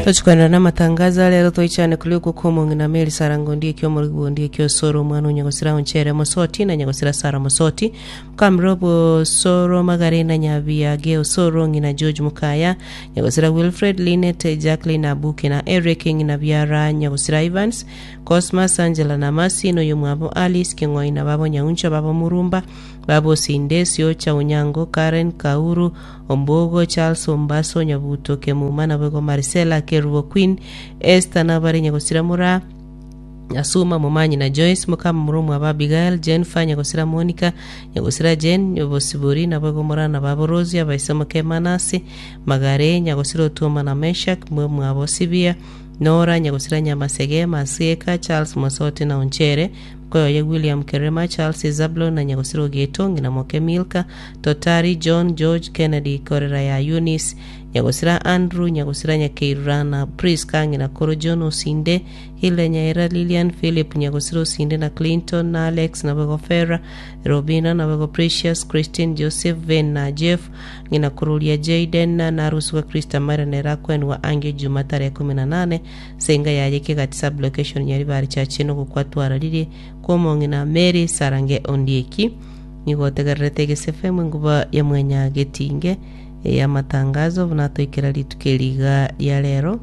Tochukana na matangazo lero toichane kuliko komo na meli sarango ndiye kyo murigo ndiye kyo soro mwana nyagosira onchere mosoti na nyagosira sara mosoti kamrobo soro magarena nyabia geo soro ngina George Mukaya nyagosira Wilfred Linet Jacqueline Abuke na Eric ngina biara nyagosira Evans Cosmas Angela na Masi no yumwabo Alice kingoi na babo nyauncha babo Murumba babo Sindesio cha Unyango Karen Kauru Ombogo Charles Ombaso Nyabuto Kemuma na bego Marcela Keruo Queen Esther na bari nyagosira Mura Asuma Momanyi na Joyce Mukama Murumu aba Abigail Jen Fanya nyagosira Monica nyagosira Jen Nyobosiburi na bego Mura na babo Rosia baisoma Kemanasi Magare nyagosira Tuma na Meshak mwe abo Sibia Nora nyagosira Nyamasege Masieka Charles Mosote na Onchere Koyo William Kerema Charles Zablo na nyagosira Getongi na Moke Milka Totari John George Kennedy Korera ya Eunice nyagosira Andrew nyagosira Nyakeirana Priska na Koro John Osinde Hilda Nyaira Lilian Philip nyagosira Osinde na Clinton na Alex na Bego Ferra Robina na Bego Precious Christine Joseph Ben na Jeff ngina Kurulia Jaden na Rusuka Krista Mara Nera Kwen wa Ange Jumatare 18 senga yaje kati sub location nyari bari chachino kukwatwara lili komo ngina Mary Sarange Ondieki nigotegarete gesefemu nguba ya mwenya getinge ya matangazo vunatoikira litukeliga ya lero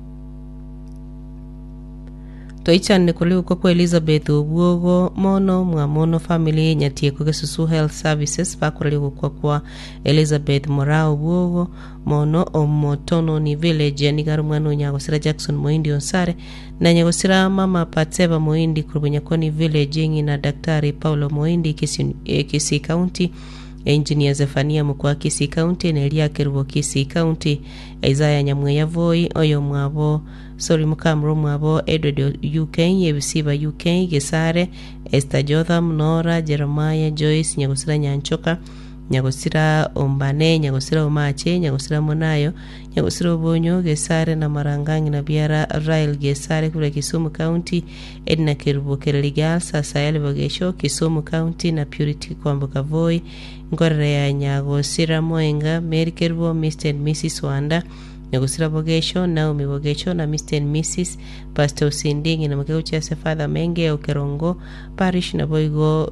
toichane kuliu kwa Elizabeth Obuogo mono mwamono family nyatie kwa Susu Health Services pakuliu kwa Elizabeth Morao Obuogo mono omotono ni village ni garumano nyagosira Jackson Moindi Onsare na nyagosira mama Patseba Moindi kurubunyakoni village na daktari Paulo Moindi Kisii County Engineer Zefania mkwa Kisii County na Elia Kerubo Kisii County Isaiah Nyamweya Voi oyo mwabo Mukamro mwabo Edward UK Yebisiba UK Gesare Esther Jotham Nora Jeremiah Joyce nyagosira Nyanchoka nyagosira Ombane nyagosira Omache nyagosira Monayo nyagosira Obonyo Gesare na Marangangi na Biara Rail Gesare kule Kisumu County Edna Kerubo Kereligal sasa Yalibogesho Kisumu County na Purity Kwambuka Voi Ngorere ya nyagosira Moenga Mary Kerubo Mr. and Mrs. Wanda nyagosira Bogesho Naomi Bogesho na Mr. and Mrs. Pastor Sindingi na Mkeu Chase Father Menge Okerongo Parish na Boigo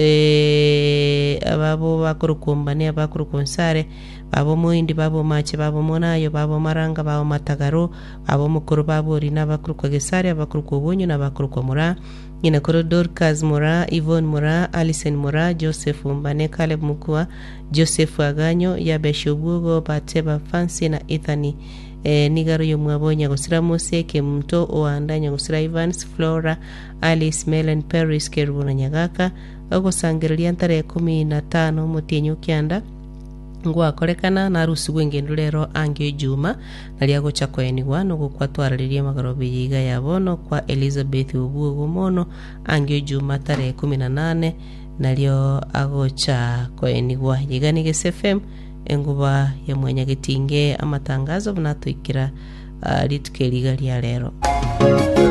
ababo bakuru kumbane abakuru konsare babo Muindi babo Mache babo Monayo babo Maranga babo Matagaro babo Mukuru babo Rina bakuru kwa Gesare abakuru kwa Ubonyo na bakuru kwa Mura Ngina Korodor Kaz Mura Yvonne Mura Alison Mura Joseph Mbane Caleb Mukua Joseph Aganyo Yabeshi Obuogo Bateba Fancy na Ethani nigaro yomwabo nyagosira Mose Kemto Oanda nyagosira Evans Flora Alice Melen Paris Kerubo na Nyagaka ogosangiriria ntare 15 mutinyu kyanda ngwa korekana na rusi gwengendo lero Ange Juma nali agocha kwenigwa no gukwatwararirie magarobe yiga yabono kwa Elizabeth Obuogo mono Ange Juma tare 18 nalio agocha kwenigwa yiga ni GSFM enguba ya mwenya getinge amatangazo bunatoikira litukeliga lya lero